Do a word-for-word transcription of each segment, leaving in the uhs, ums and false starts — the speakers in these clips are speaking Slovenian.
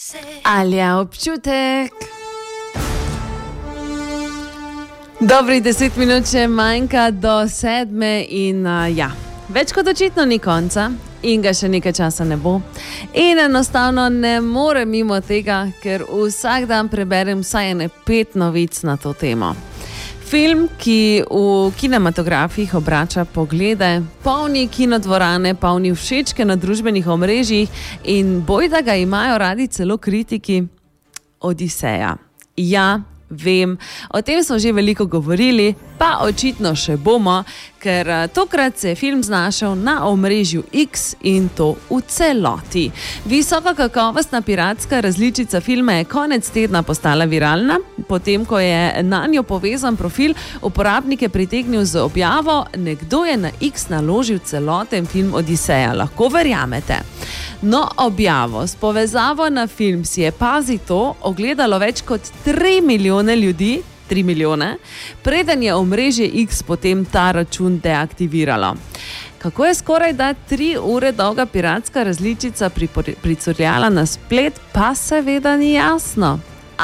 Alja občutek. Dobrih deset minut še manjka do sedme in uh, ja, več kot očitno ni konca in ga še nekaj časa ne bo. In enostavno ne morem mimo tega, ker vsak dan preberem vsaj ene pet novic na to temo. Film, ki v kinematografih obrača poglede, polni kinodvorane, polni všečke na družbenih omrežjih in bojda ga imajo radi celo kritiki, Odiseja. Ja, vem, o tem smo že veliko govorili, pa očitno še bomo, ker tokrat se je film znašel na omrežju X in to v celoti. Visoko kakovostna piratska različica filma je konec tedna postala viralna, potem ko je nanjo povezan profil uporabnike pritegnil z objavo, nekdo je na X naložil celoten film Odiseja, lahko verjamete. No, objavo s povezavo na film si je, pazi to, ogledalo več kot tri milijone ljudi, tri milijone, preden je omrežje X potem ta račun deaktiviralo. Kako je skoraj da tri ure dolga piratska različica pricurljala na splet, pa seveda ni jasno.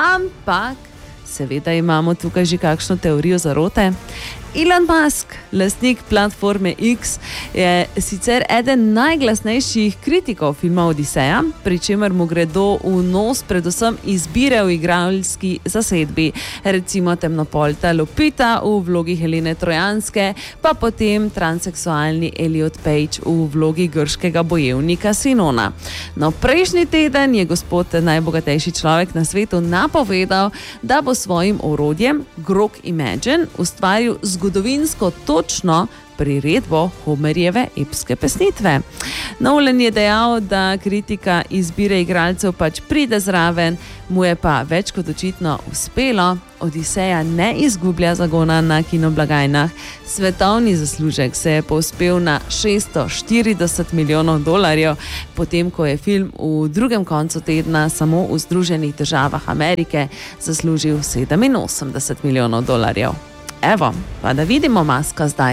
Ampak, seveda imamo tukaj že kakšno teorijo zarote. Elon Musk, lastnik platforme X, je sicer eden najglasnejših kritikov filma Odiseja, pri čemer mu gredo v nos predvsem izbire v igralski zasedbi, recimo temnopolta Lupita v vlogi Helene Trojanske, pa potem transseksualni Elliot Page v vlogi grškega bojevnika Sinona. No, prejšnji teden je gospod najbogatejši človek na svetu napovedal, da bo svojim orodjem Grok Imagine ustvaril zgodovinsko točno priredbo Homerjeve epske pesnitve. Nolan je dejal, da kritika izbire igralcev pač pride zraven, mu je pa več kot očitno uspelo. Odiseja ne izgublja zagona na kinoblagajnah. Svetovni zaslužek se je povzpel na šeststo štirideset milijonov dolarjev, potem ko je film v drugem koncu tedna samo v Združenih državah Amerike zaslužil sedeminosemdeset milijonov dolarjev. Evo, pa da vidimo Muska zdaj.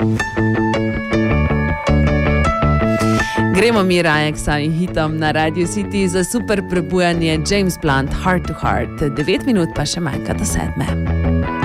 Gremo mi raje k samim hitom na Radio City za super prebujanje James Blunt, Heart to Heart. devet minut pa še manjka do sedme.